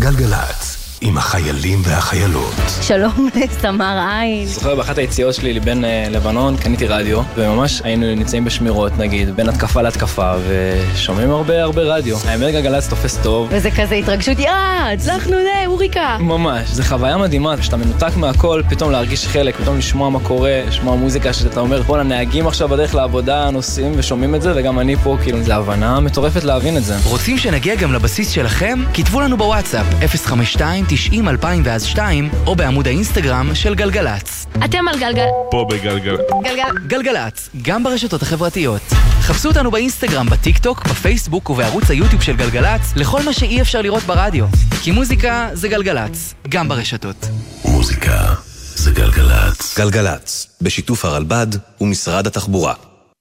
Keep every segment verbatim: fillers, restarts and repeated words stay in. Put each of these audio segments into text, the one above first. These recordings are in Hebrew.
גלגלץ, עם החיילים והחיילות. שלום לסמר עין. זוכר באחת היציאות שלי לבין לבנון, קניתי רדיו, וממש היינו נמצאים בשמירות, נגיד, בין התקפה להתקפה, ושומעים הרבה הרבה רדיו. האמת גלגלץ תופס טוב. וזה כזה התרגשות, יאה, הצלחנו זה, אוריקה. ממש, זה חוויה מדהימה, כשאתה מנותק מהכל, פתאום להרגיש חלק, פתאום לשמוע מה קורה, לשמוע מוזיקה שאתה אומר, כל הנהגים עכשיו בדרך לעבודה, נוסעים ושומעים את זה, וגם אני פה, כאילו, זה הבנה מטורפת להבין את זה. רוצים שנגיע גם לבסיס שלכם? כתבו לנו בוואטסאפ אפס חמש שתיים תשעים אלפיים ואז שתיים או בעמוד האינסטגרם של גלגלץ. אתם על גלגל... פה בגלגל... גלגל... גלגלץ, גם ברשתות החברתיות. חפשו אותנו באינסטגרם, בטיק טוק, בפייסבוק ובערוץ היוטיוב של גלגלץ לכל מה שאי אפשר לראות ברדיו. כי מוזיקה זה גלגלץ, גם ברשתות. מוזיקה זה גלגלץ. גלגלץ, בשיתוף הרלב"ד ומשרד התחבורה.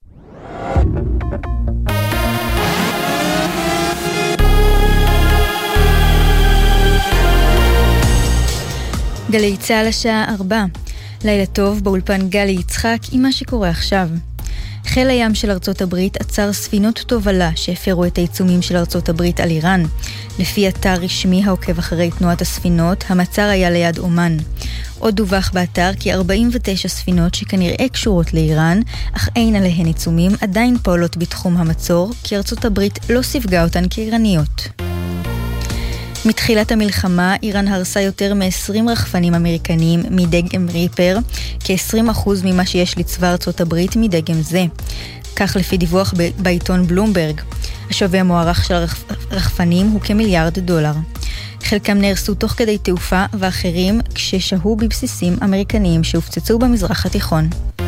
גלי צהל השעה ארבע. לילה טוב באולפן גלי יצחק עם מה שקורה עכשיו. חיל הים של ארצות הברית עצר ספינות תובלה שהפרו את העיצומים של ארצות הברית על איראן. לפי אתר רשמי העוקב אחרי תנועת הספינות, המעצר היה ליד אומן. עוד דווח באתר כי ארבעים ותשע ספינות שכנראה קשורות לאיראן, אך אין עליהן עיצומים, עדיין פועלות בתחום המצור, כי ארצות הברית לא ספגה אותן כאיראניות. מתחילת המלחמה, איראן הרסה יותר מ-עשרים רחפנים אמריקניים מדגם ריפר, כ-עשרים אחוז ממה שיש לצבא ארצות הברית מדגם זה. כך לפי דיווח ב- בעיתון בלומברג. השווי המוערך של הרחפנים הוא כמיליארד דולר. חלקם נהרסו תוך כדי תעופה ואחרים כששהו בבסיסים אמריקניים שהופצצו במזרח התיכון.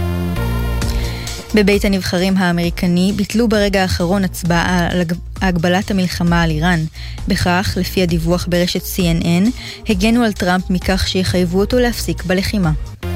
בבית הנבחרים האמריקני ביטלו ברגע האחרון הצבעה על הגבלת המלחמה על איראן. בכך, לפי הדיווח ברשת סי אן אן, הגנו על טראמפ מכך שיחייבו אותו להפסיק בלחימה.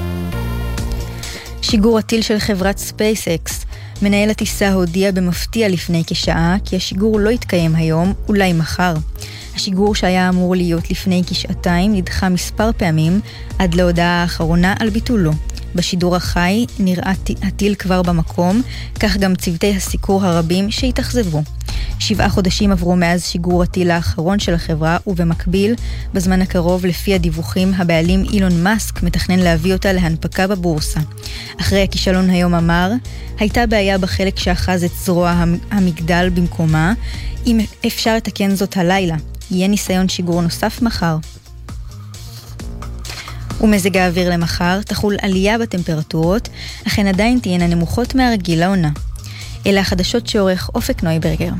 שיגור הטיל של חברת ספייסקס. מנהל הטיסה הודיע במפתיע לפני כשעה כי השיגור לא יתקיים היום, אולי מחר. השיגור שהיה אמור להיות לפני כשעתיים נדחה מספר פעמים עד להודעה האחרונה על ביטולו. בשידור החי נראה הטיל כבר במקום, כך גם צוותי הסיקור הרבים שהתאכזבו. שבעה חודשים עברו מאז שיגור הטיל האחרון של החברה, ובמקביל, בזמן הקרוב, לפי הדיווחים, הבעלים אילון מאסק מתכנן להביא אותה להנפקה בבורסה. אחרי הכישלון היום אמר, הייתה בעיה בחלק שאחז את זרוע המגדל במקומה, אם אפשר לתקן זאת הלילה. יהיה ניסיון שיגור נוסף מחר. ומזג האוויר למחר תחול עלייה בטמפרטורות, אך הן עדיין תהיינה נמוכות מהרגיל לעונה. אלה החדשות שעורך אופק נויברגר.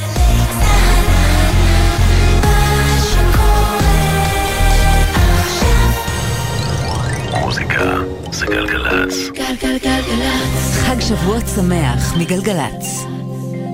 מוזיקה זה גלגלץ. גלגלגלגלץ. חג שבועות שמח מגלגלץ.